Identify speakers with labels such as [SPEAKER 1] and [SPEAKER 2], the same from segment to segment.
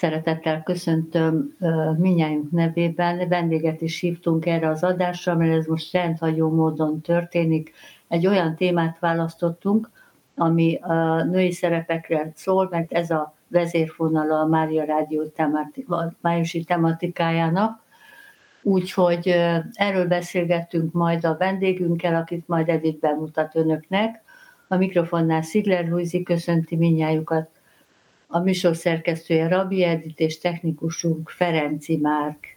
[SPEAKER 1] Szeretettel köszöntöm mindnyájunk nevében. Vendéget is hívtunk erre az adásra, mert ez most rendhagyó módon történik. Egy olyan témát választottunk, ami a női szerepekre szól, mert ez a vezérfonala a Mária Rádió májusi tematikájának. Úgyhogy erről beszélgettünk majd a vendégünkkel, akit majd Edith bemutat önöknek. A mikrofonnál Szigler Lujzi köszönti mindnyájukat. A műsor szerkesztője Rabbi Edith és technikusunk Ferenci Márk.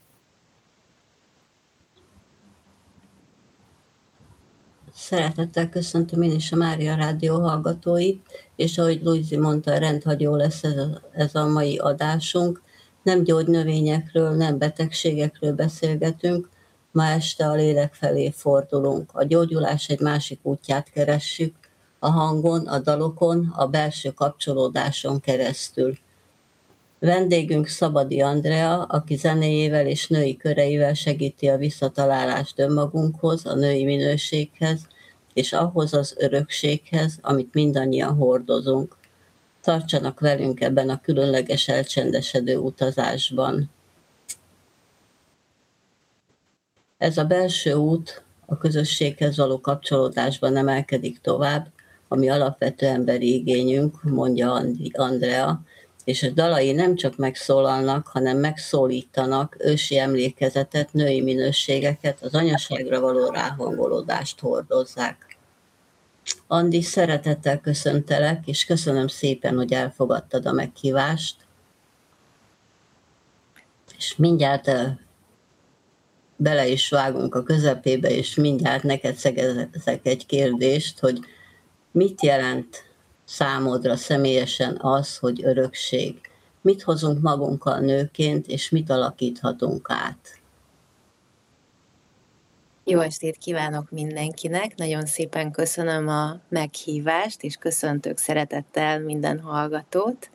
[SPEAKER 2] Szeretettel köszöntöm én is a Mária Rádió hallgatóit, és ahogy Lujzi mondta, rendhagyó lesz ez a mai adásunk. Nem gyógynövényekről, nem betegségekről beszélgetünk, ma este a lélek felé fordulunk. A gyógyulás egy másik útját keressük, a hangon, a dalokon, a belső kapcsolódáson keresztül. Vendégünk Szabadi Andrea, aki zenéjével és női köreivel segíti a visszatalálást önmagunkhoz, a női minőséghez, és ahhoz az örökséghez, amit mindannyian hordozunk. Tartsanak velünk ebben a különleges elcsendesedő utazásban. Ez a belső út a közösséghez való kapcsolódásban emelkedik tovább, ami alapvető emberi igényünk, mondja Andrea, és a dalai nem csak megszólalnak, hanem megszólítanak ősi emlékezetet, női minőségeket, az anyaságra való ráhangolódást hordozzák. Andi, szeretettel köszöntelek, és köszönöm szépen, hogy elfogadtad a meghívást. És mindjárt bele is vágunk a közepébe, és mindjárt neked szegezek egy kérdést, hogy mit jelent számodra személyesen az, hogy örökség? Mit hozunk magunkkal nőként, és mit alakíthatunk át?
[SPEAKER 3] Jó estét kívánok mindenkinek! Nagyon szépen köszönöm a meghívást, és köszöntök szeretettel minden hallgatót.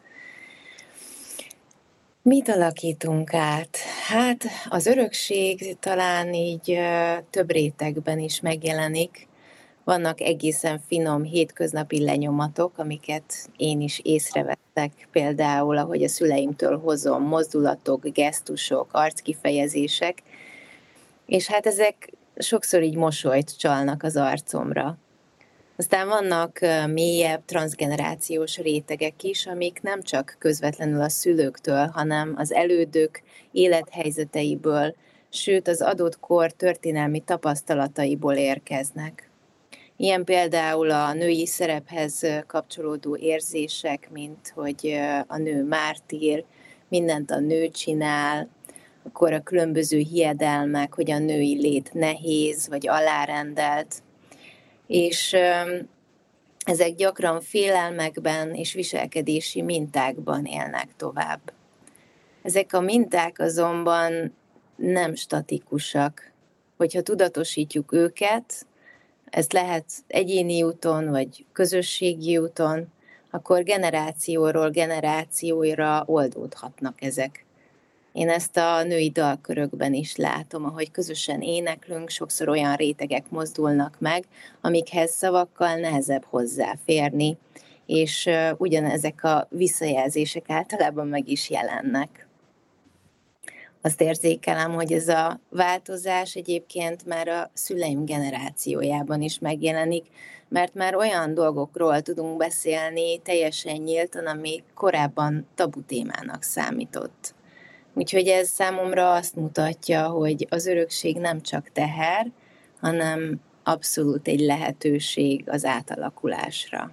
[SPEAKER 3] Mit alakítunk át? Hát az örökség talán így több rétegben is megjelenik. Vannak egészen finom hétköznapi lenyomatok, amiket én is észrevettek, például, ahogy a szüleimtől hozom, mozdulatok, gesztusok, arckifejezések, és hát ezek sokszor így mosolyt csalnak az arcomra. Aztán vannak mélyebb, transzgenerációs rétegek is, amik nem csak közvetlenül a szülőktől, hanem az elődök élethelyzeteiből, sőt az adott kor történelmi tapasztalataiból érkeznek. Ilyen például a női szerephez kapcsolódó érzések, mint hogy a nő mártír, mindent a nő csinál, akkor a különböző hiedelmek, hogy a női lét nehéz vagy alárendelt, és ezek gyakran félelmekben és viselkedési mintákban élnek tovább. Ezek a minták azonban nem statikusak. Hogyha tudatosítjuk őket, ezt lehet egyéni úton vagy közösségi úton, akkor generációról generációra oldódhatnak ezek. Én ezt a női dalkörökben is látom, ahogy közösen éneklünk, sokszor olyan rétegek mozdulnak meg, amikhez szavakkal nehezebb hozzáférni, és ugyanezek a visszajelzések általában meg is jelennek. Azt érzékelem, hogy ez a változás egyébként már a szüleim generációjában is megjelenik, mert már olyan dolgokról tudunk beszélni teljesen nyíltan, ami korábban tabu témának számított. Úgyhogy ez számomra azt mutatja, hogy az örökség nem csak teher, hanem abszolút egy lehetőség az átalakulásra.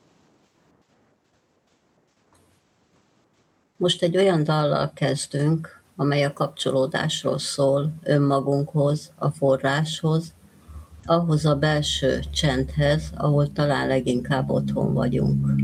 [SPEAKER 2] Most egy olyan dallal kezdünk, amely a kapcsolódásról szól, önmagunkhoz, a forráshoz, ahhoz a belső csendhez, ahol talán leginkább otthon vagyunk.